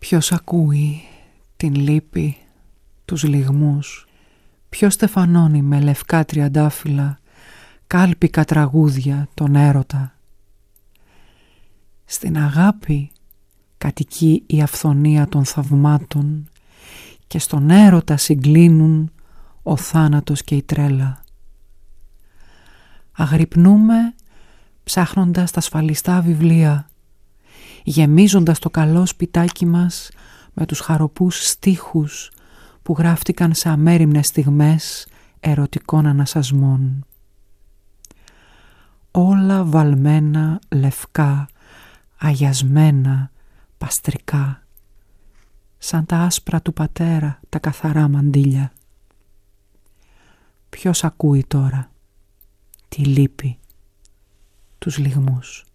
Ποιος ακούει την λύπη, τους λυγμούς, ποιος στεφανώνει με λευκά τριαντάφυλλα κάλπικα τραγούδια τον έρωτα. Στην αγάπη κατοικεί η αυθονία των θαυμάτων και στον έρωτα συγκλίνουν ο θάνατος και η τρέλα. Αγρυπνούμε ψάχνοντας τα ασφαλιστά βιβλία, γεμίζοντας το καλό σπιτάκι μας με τους χαροπούς στίχους που γράφτηκαν σε αμέριμνες στιγμές ερωτικών ανασασμών. Όλα βαλμένα, λευκά, αγιασμένα, παστρικά, σαν τα άσπρα του πατέρα τα καθαρά μαντίλια. Ποιος ακούει τώρα τη λύπη, τους λυγμούς?